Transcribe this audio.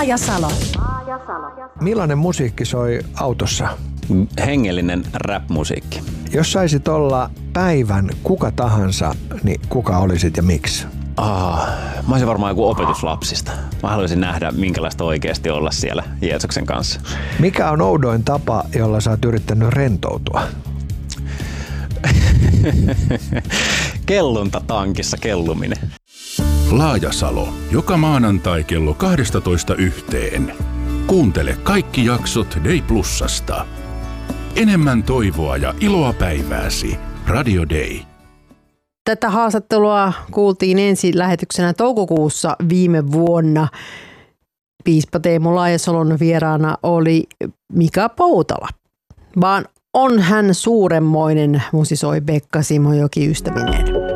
Laajasalo. Millainen musiikki soi autossa? Hengellinen rap-musiikki. Jos saisit olla päivän kuka tahansa, niin kuka olisit ja miksi? Mä olisin varmaan joku opetuslapsista. Mä haluaisin nähdä, minkälaista oikeasti olla siellä Jeesuksen kanssa. Mikä on oudoin tapa, jolla sä oot yrittänyt rentoutua? Kellunta tankissa kelluminen. Laajasalo. Joka maanantai kello 12:00. Kuuntele kaikki jaksot Day Plusasta. Enemmän toivoa ja iloa päivääsi. Radio Day. Tätä haastattelua kuultiin ensi lähetyksenä toukokuussa viime vuonna. Piispa Teemu Laajasalon vieraana oli Mika Poutala. Vaan on hän suuremmoinen, musisoi Pekka Simojoki ystävineen.